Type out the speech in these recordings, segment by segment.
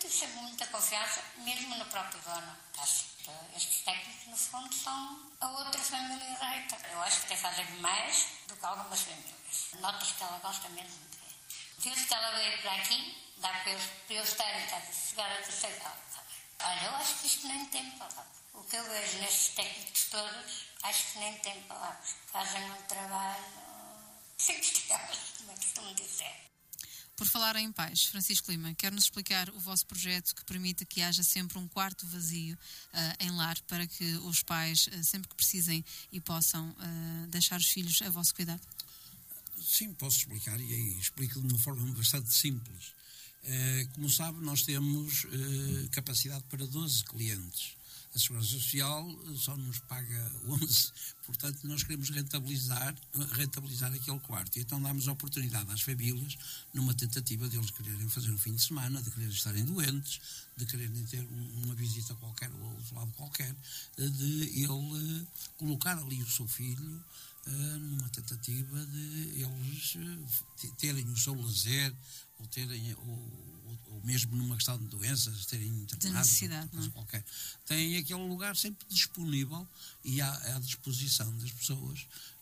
tive sempre muita confiança, mesmo no próprio dono. Estes técnicos, no fundo, são a outra família da Rita. Eu acho que até fazem mais do que algumas famílias. Nota-se que ela gosta mesmo de... Desde que ela veio para aqui, dá para eu estar em casa, chegar a terceira aula. Olha, eu acho que isto nem tem palavras. O que eu vejo nestes técnicos todos, acho que nem tem palavras. Fazem um trabalho sem estrelas, como é que se me disser. Por falar em pais, Francisco Lima, quer-nos explicar o vosso projeto que permita que haja sempre um quarto vazio em lar para que os pais, sempre que precisem e possam, deixar os filhos a vosso cuidado? Sim, posso explicar, e aí explico de uma forma bastante simples. Como sabe, nós temos capacidade para 12 clientes. A Segurança Social só nos paga 11, portanto nós queremos rentabilizar aquele quarto. E então damos a oportunidade às famílias, numa tentativa de eles quererem fazer um fim de semana, de quererem estarem doentes, de quererem ter uma visita qualquer ou outro lado qualquer, de ele colocar ali o seu filho numa tentativa de eles terem o seu lazer, ou terem, ou mesmo numa questão de doenças, terem internado, coisa qualquer. Tem aquele lugar sempre disponível e à disposição das pessoas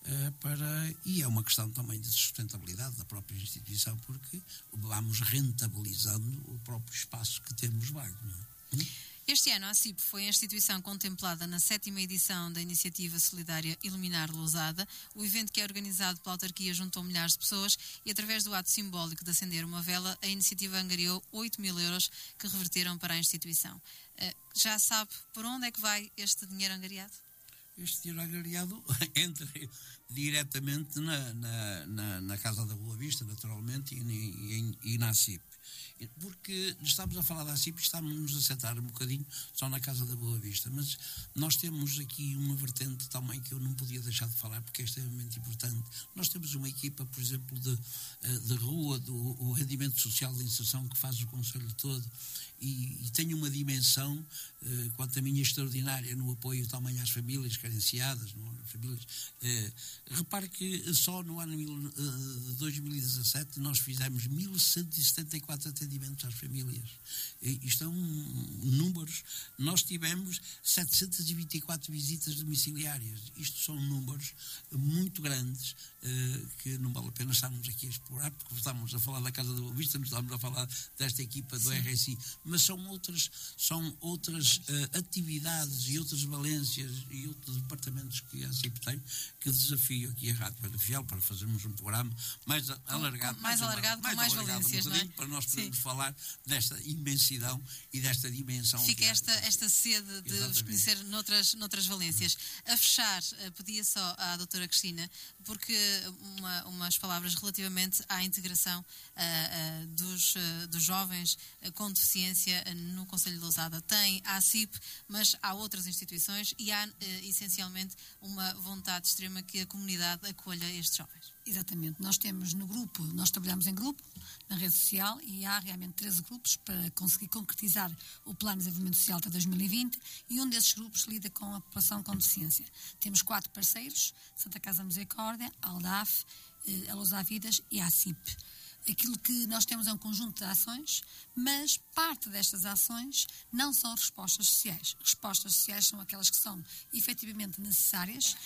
e é uma questão também de sustentabilidade da própria instituição, porque vamos rentabilizando o próprio espaço que temos vago, não é? Este ano a ACIP foi a instituição contemplada na 7ª edição da iniciativa solidária Iluminar Lousada. O evento, que é organizado pela autarquia, juntou milhares de pessoas e, através do ato simbólico de acender uma vela, a iniciativa angariou 8.000 euros que reverteram para a instituição. Já sabe por onde é que vai este dinheiro angariado? Este dinheiro angariado entra diretamente na Casa da Boa Vista, naturalmente, e na ACIP. Porque estamos a falar da ACIP e estamos a sentar um bocadinho só na Casa da Boa Vista, mas nós temos aqui uma vertente também que eu não podia deixar de falar, porque é extremamente importante. Nós temos uma equipa, por exemplo, de rua, do rendimento social de inserção, que faz o conselho todo, e tem uma dimensão, quanto a mim, extraordinária no apoio também às famílias carenciadas. Repare que só no ano de 2017 nós fizemos 1.174 atendimentos às famílias. Isto são números. Nós tivemos 724 visitas domiciliárias. Isto são números muito grandes, que não vale a pena estarmos aqui a explorar, porque estamos a falar da Casa da Boa Vista, não estamos a falar desta equipa do RSI, mas são outras atividades e outras valências e outros departamentos que a CIP tem, que desafio aqui a Rádio Parafiel para fazermos um programa mais alargado, com mais valências, não é? Para nós podermos falar desta imensidão e desta dimensão. Fica esta sede de vos conhecer noutras valências. A fechar, pedia só à doutora Cristina, porque umas palavras relativamente à integração dos jovens com deficiência no Concelho de Lousada. Tem a ACIP, mas há outras instituições e há essencialmente uma vontade extrema que a comunidade acolha estes jovens. Exatamente. Nós trabalhamos em grupo, na rede social, e há realmente 13 grupos para conseguir concretizar o Plano de Desenvolvimento Social até 2020, e um desses grupos lida com a população com deficiência. Temos 4 parceiros: Santa Casa Misericórdia, a ALDAF, a Lousada Vidas e a ACIP. Aquilo que nós temos é um conjunto de ações, mas parte destas ações não são respostas sociais. Respostas sociais são aquelas que são efetivamente necessárias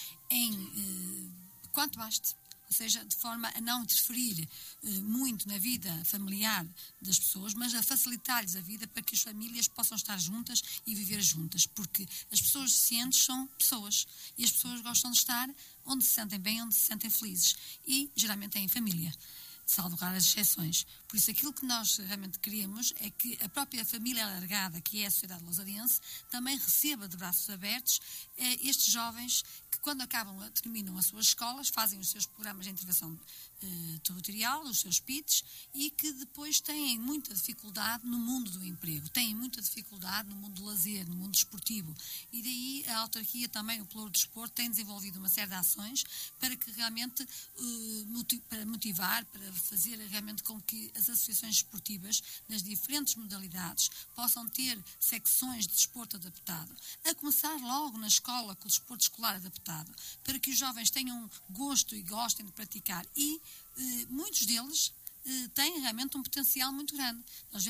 quanto baste. Ou seja, de forma a não interferir muito na vida familiar das pessoas, mas a facilitar-lhes a vida para que as famílias possam estar juntas e viver juntas, porque as pessoas deficientes são pessoas e as pessoas gostam de estar onde se sentem bem, onde se sentem felizes, e geralmente é em família, salvo raras exceções. Por isso, aquilo que nós realmente queremos é que a própria família alargada, que é a sociedade lousadense, também receba de braços abertos estes jovens que, quando terminam as suas escolas, fazem os seus programas de intervenção territorial, os seus PITs, e que depois têm muita dificuldade no mundo do emprego, têm muita dificuldade no mundo do lazer, no mundo desportivo. E daí a autarquia também, o Pelouro Desporto, tem desenvolvido uma série de ações para que realmente, para motivar, para fazer realmente com que as associações esportivas, nas diferentes modalidades, possam ter secções de desporto adaptado. A começar logo na escola, com o desporto escolar adaptado, para que os jovens tenham gosto e gostem de praticar. E muitos deles têm realmente um potencial muito grande. Nós